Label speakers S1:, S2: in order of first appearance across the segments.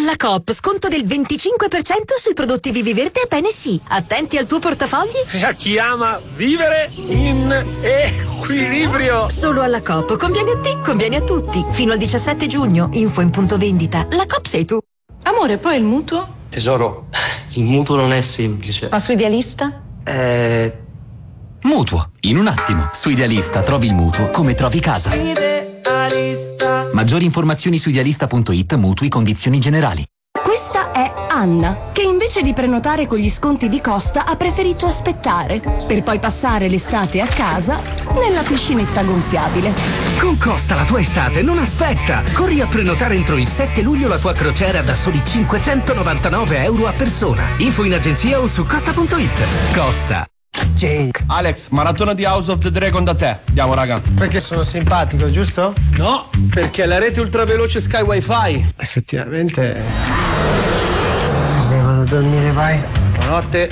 S1: Alla Coop, sconto del 25% sui prodotti Viviverde e Bene Sì. Attenti al tuo portafogli.
S2: E a chi ama vivere in equilibrio.
S1: Solo alla Coop. Conviene a te, conviene a tutti. Fino al 17 giugno. Info in punto vendita. La Coop sei tu.
S3: Amore, poi il mutuo?
S4: Tesoro, il mutuo non è semplice.
S3: Ma su Idealista?
S5: Mutuo, in un attimo. Su Idealista trovi il mutuo come trovi casa.
S6: Idealista.
S5: Maggiori informazioni su idealista.it, mutui, condizioni generali.
S7: Questa è Anna, che invece di prenotare con gli sconti di Costa ha preferito aspettare, per poi passare l'estate a casa nella piscinetta gonfiabile.
S8: Con Costa la tua estate non aspetta! Corri a prenotare entro il 7 luglio la tua crociera da soli 599 euro a persona. Info in agenzia o su costa.it. Costa.
S9: Jake.
S10: Alex, maratona di House of the Dragon da te. Andiamo, raga.
S9: Perché sono simpatico, giusto?
S10: No, perché la rete ultraveloce Sky Wi-Fi.
S9: Effettivamente. Vado a dormire, vai.
S10: Buonanotte.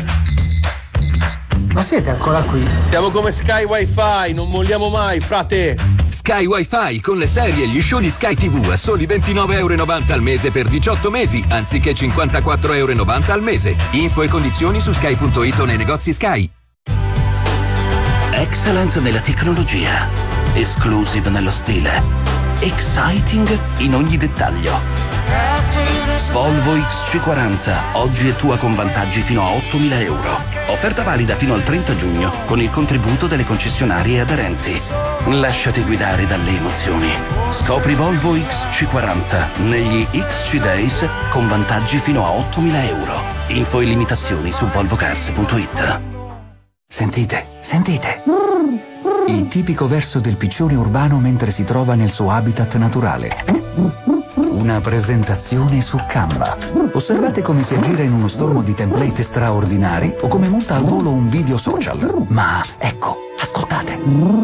S9: Ma siete ancora qui?
S10: Siamo come Sky Wi-Fi, non molliamo mai, frate.
S11: Sky Wi-Fi con le serie e gli show di Sky TV a soli 29,90 € al mese per 18 mesi, anziché 54,90 € al mese. Info e condizioni su sky.it o nei negozi Sky.
S12: Excellent nella tecnologia, exclusive nello stile, exciting in ogni dettaglio. Volvo XC40, oggi è tua con vantaggi fino a 8.000 euro. Offerta valida fino al 30 giugno con il contributo delle concessionarie aderenti. Lasciati guidare dalle emozioni. Scopri Volvo XC40 negli XC Days con vantaggi fino a 8.000 euro. Info e limitazioni su volvocars.it.
S13: Sentite, sentite. Il tipico verso del piccione urbano mentre si trova nel suo habitat naturale. Una presentazione su Canva. Osservate come si aggira in uno stormo di template straordinari o come monta al volo un video social. Ma ecco, ascoltate.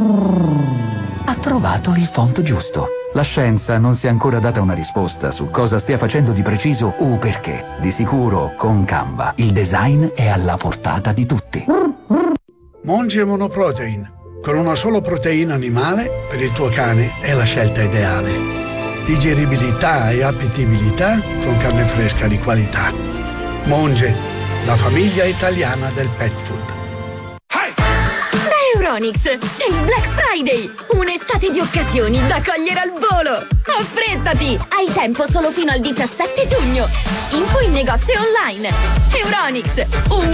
S13: Ha trovato il font giusto. La scienza non si è ancora data una risposta su cosa stia facendo di preciso o perché. Di sicuro, con Canva, il design è alla portata di tutti.
S14: Monge Monoprotein. Con una sola proteina animale, per il tuo cane è la scelta ideale. Digeribilità e appetibilità con carne fresca di qualità. Monge, la famiglia italiana del pet food.
S15: Da Euronics c'è il Black Friday, un'estate di occasioni da cogliere al volo. Affrettati, hai tempo solo fino al 17 giugno. Info in negozio online. Euronics, un